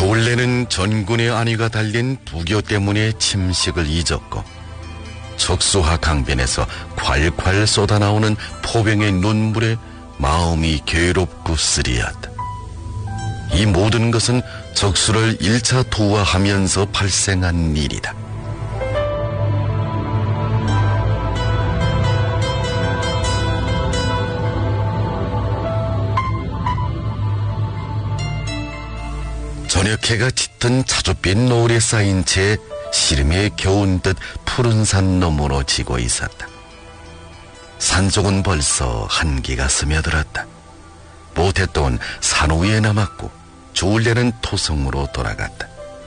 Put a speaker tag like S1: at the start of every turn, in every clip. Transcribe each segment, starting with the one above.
S1: 조울래는 전군의 안위가 달린 부교 때문에 침식을 잊었고 적수하 강변에서 콸콸 쏟아나오는 포병의 눈물에 마음이 괴롭고 쓰리하다. 이 모든 것은 적수를 1차 투하하면서 발생한 일이다. 저녁 해가 짙은 차줏빛 노을에 쌓인 채 시름에 겨운 듯 푸른 산 너머로 지고 있었다. 산속은 벌써 한기가 스며들었다. 모태똥은 산 위에 남았고 조울래는 토성으로 돌아갔다.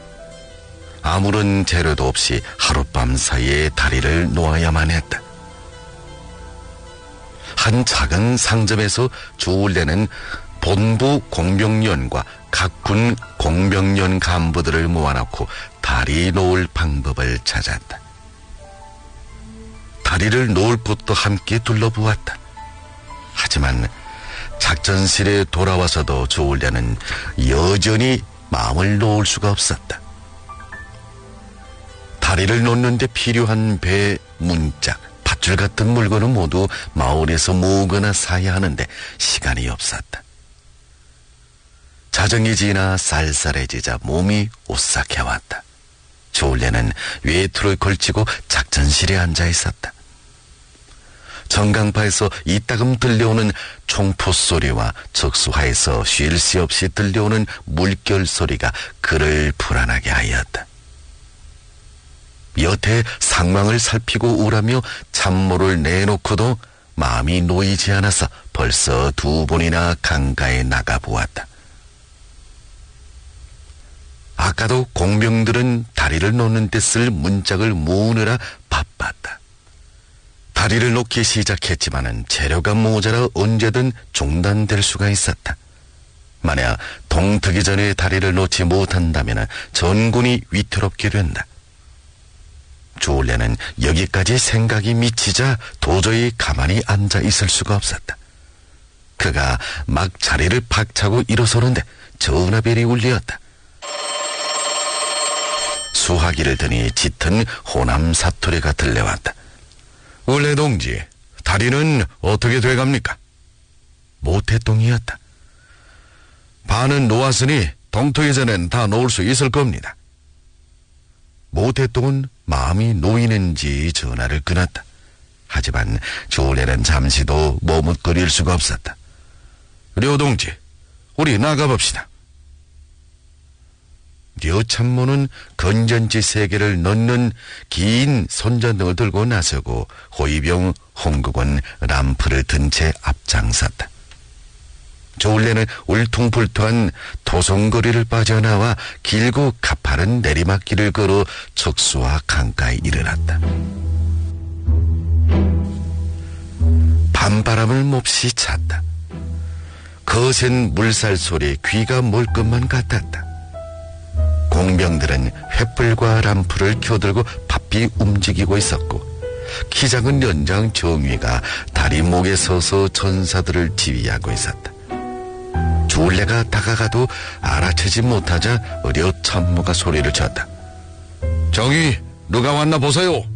S1: 아무런 재료도 없이 하룻밤 사이에 다리를 놓아야만 했다. 한 작은 상점에서 조울래는 본부 공병련과 각 군 공병련 간부들을 모아놓고 다리 놓을 방법을 찾았다. 다리를 놓을 곳도 함께 둘러보았다. 하지만 작전실에 돌아와서도 조울래는 여전히 마음을 놓을 수가 없었다. 다리를 놓는데 필요한 배, 문짝, 밧줄 같은 물건은 모두 마을에서 모으거나 사야 하는데 시간이 없었다. 자정이 지나 쌀쌀해지자 몸이 오싹해왔다. 조울래는 외투를 걸치고 작전실에 앉아 있었다. 전강파에서 이따금 들려오는 총포 소리와 적수하에서 쉴 새 없이 들려오는 물결 소리가 그를 불안하게 하였다. 여태 상황을 살피고 우라며 참모를 내놓고도 마음이 놓이지 않아서 벌써 2번이나 강가에 나가보았다. 아까도 공병들은 다리를 놓는 데 쓸 문짝을 모으느라 바빴다. 다리를 놓기 시작했지만은 재료가 모자라 언제든 중단될 수가 있었다. 만약 동트기 전에 다리를 놓지 못한다면 전군이 위태롭게 된다. 조울래는 여기까지 생각이 미치자 도저히 가만히 앉아 있을 수가 없었다. 그가 막 자리를 박차고 일어서는데 전화벨이 울렸다. 수화기를 드니 짙은 호남 사투리가 들려왔다. 울래 동지, 다리는 어떻게 돼갑니까? 모태똥이었다. 반은 놓았으니 동토기 전엔 다 놓을 수 있을 겁니다. 모태똥은 마음이 놓이는지 전화를 끊었다. 하지만 조울래는 잠시도 머뭇거릴 수가 없었다. 료동지, 우리 나가봅시다. 료참모는 건전지 3개를 넣는 긴 손전등을 들고 나서고 호위병 홍국은 람프를 든 채 앞장섰다. 조울래는 울퉁불퉁한 도성거리를 빠져나와 길고 가파른 내리막길을 걸어 적수와 강가에 이르렀다. 밤바람을 몹시 찼다. 거센 물살 소리에 귀가 멀 것만 같았다. 공병들은 횃불과 람프를 켜들고 바삐 움직이고 있었고 키 작은 연장 정위가 다리 목에 서서 전사들을 지휘하고 있었다. 조울래가 다가가도 알아채지 못하자 의료 참모가 소리를 쳤다. 저기 누가 왔나 보세요.